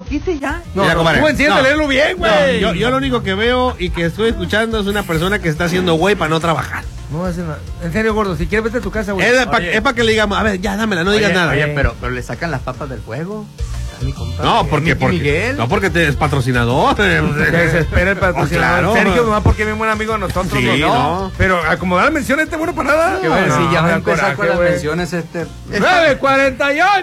quite ya. No, Mira, compadre, tú enciende, léelo bien, güey. yo lo único que veo y que estoy escuchando es una persona que está haciendo güey para no trabajar. No hace nada. En serio, gordo, si quieres vete a tu casa, güey. Es para que le digamos, a ver, ya dámela, no digas nada. Oye, pero le sacan las papas del fuego. A mi compadre. No, porque Miguel. no porque te es patrocinador. Que desespera el patrocinador. Claro. Sergio, nomás porque es bien buen amigo de nosotros. Sí, no. Pero acomodar la mención bueno para nada. Que bueno, No, si ya va a me empezar coraje, con las güey. menciones 9:48.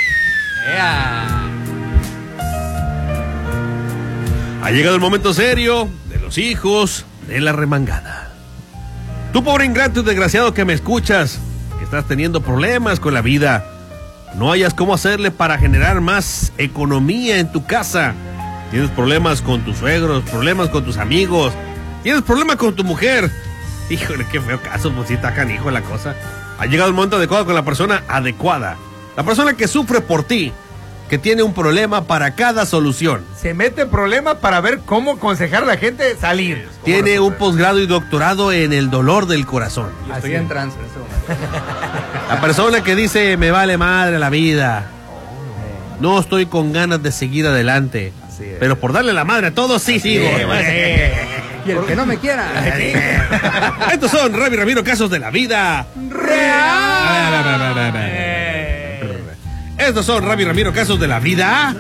Ha llegado el momento serio de los hijos de la remangada. Tú, pobre ingrato y desgraciado que me escuchas, que estás teniendo problemas con la vida, no hayas cómo hacerle para generar más economía en tu casa. Tienes problemas con tus suegros, problemas con tus amigos, tienes problemas con tu mujer. Híjole, qué feo caso, pues sí está canijo la cosa. Ha llegado el momento adecuado con la persona adecuada. La persona que sufre por ti, que tiene un problema para cada solución. Se mete en problemas para ver cómo aconsejar a la gente salir. Tiene un posgrado y doctorado en el dolor del corazón. Yo estoy en trance en este momento. La persona que dice, me vale madre la vida. No estoy con ganas de seguir adelante. Así es. Pero por darle la madre a todos, sí sigo. Y el que no me quiera. Estos son Ravi Ramiro, casos de la vida real. Estos son Ravi Ramiro, casos de la vida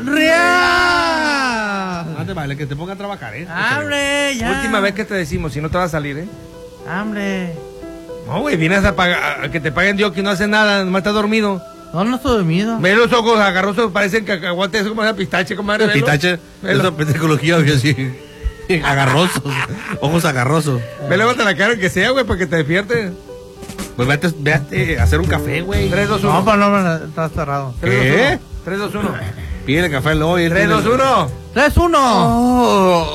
real. No te vale que te ponga a trabajar, ¡Hambre! Ya. Última vez que te decimos, si no te vas a salir, ¡Hambre! No, güey, vienes a que te paguen Dios que no haces nada, nomás estás dormido. No estoy dormido. Ve los ojos agarrosos, parecen cacahuates, como una pistache, comadre. velo. Pitache, Velo. esa psicología, sí. Agarrosos, ojos agarrosos. Ve, levanta la cara que sea, güey, para que te despiertes. Pues vete a hacer un café, güey. 3, 2, 1. No, pero no, está cerrado. ¿Qué? 3, 2, 1. Pídele café al hoy. 3, 2, 1. 3-1.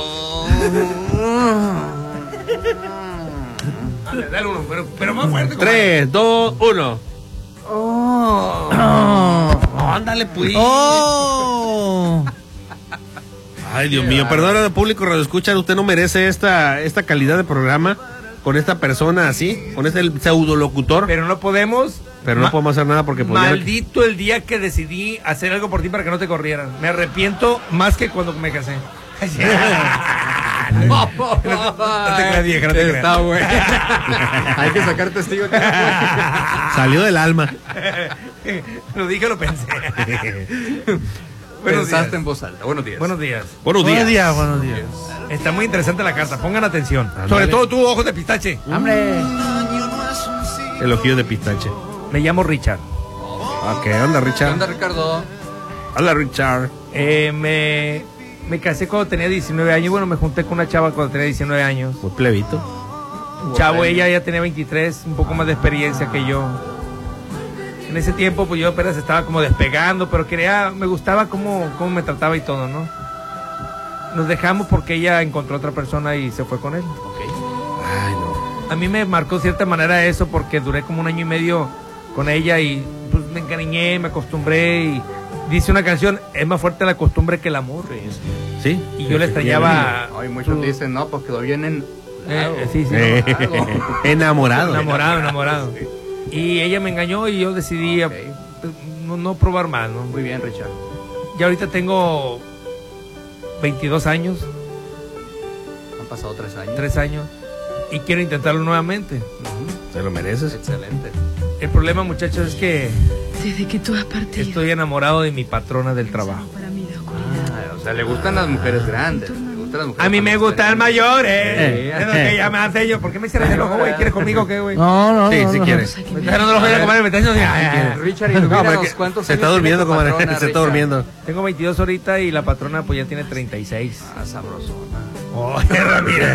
Dale uno, pero más fuerte. 3, 2, 1. Ándale, pues. ¡Oh! Ay, Dios mío, perdona al público radio escucha, usted no merece esta calidad de programa con esta persona así, con este pseudolocutor. Pero no podemos. Pero no podemos hacer nada porque Maldito el día que decidí hacer algo por ti para que no te corrieran. Me arrepiento más que cuando me casé. No te creas, vieja, no te creas. Está bueno. Hay que sacar testigo. salió del alma. Lo dije, lo pensé. Pensaste en voz alta. Buenos días. Buenos días. Buenos días. Buenos días. Está muy interesante la carta. Pongan atención. Ándale. Sobre todo tú, ojos de pistache. ¡Hambre! Elogio de pistache. Me llamo Richard. ¿Qué onda, ¿Qué Richard? onda, Ricardo? Hola, Richard. Me casé cuando tenía 19 años. Bueno, me junté con una chava cuando tenía 19 años. Muy plebito. Un chavo, ella ya tenía 23, un poco más de experiencia que yo. En ese tiempo, pues yo apenas estaba como despegando, pero me gustaba cómo me trataba y todo, ¿no? Nos dejamos porque ella encontró otra persona y se fue con él. Ay, no. A mí me marcó cierta manera eso porque duré como 1 año y medio con ella y pues me encariñé, me acostumbré y dice una canción, es más fuerte la costumbre que el amor. ¿Sí? Y yo le extrañaba. Hoy muchos dicen, no, pues quedó bien en... Sí, Enamorado. Enamorado. Y ella me engañó y yo decidí no probar más, ¿no? Muy bien, Richard. Ya ahorita tengo 22 años, Han pasado 3 años. 3 años, y quiero intentarlo nuevamente. ¿Se lo mereces? Excelente. El problema, muchachos, es que Desde que tú has partido. estoy enamorado de mi patrona del trabajo. Para mí la oscuridad. O sea, le gustan las mujeres grandes. Le gustan las mujeres A mí me gusta el mayor, Sí. Es lo que ella me hace yo. ¿Por qué me cierras el ojo, güey? ¿Quieres conmigo o qué, güey? No. Sí, si quieres. Cosa que Me me está dando los ojos a comer, me está diciendo así. Richard, No, pero ilumínanos, es que ¿cuántos se está años durmiendo, tiene tu comadre. patrona, Se está Richard? durmiendo. Tengo 22 ahorita y la patrona pues ya tiene 36. Ah, sabrosona. Oye, Ramírez.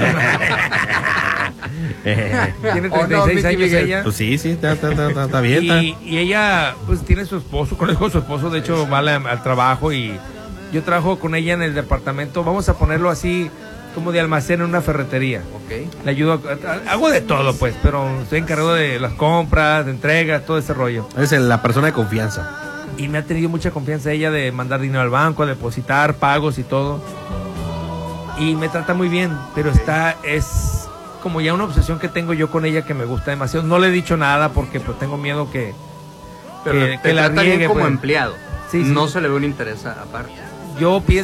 Tiene 36 años ella. Pues sí, está bien. Y ella pues tiene su esposo, conozco a su esposo, de hecho va al trabajo y yo trabajo con ella en el departamento, vamos a ponerlo así como de almacén en una ferretería. Ok. Le ayudo, hago de todo pues, pero estoy encargado de las compras, de entregas, todo ese rollo. Es la persona de confianza. Y me ha tenido mucha confianza ella de mandar dinero al banco, a depositar, pagos y todo. Y me trata muy bien, pero es como ya una obsesión que tengo yo con ella que me gusta demasiado. No le he dicho nada porque pues tengo miedo que Pero que te la trata bien riegue, como pues. empleado. Sí, sí. No se le ve un interés aparte. yo pienso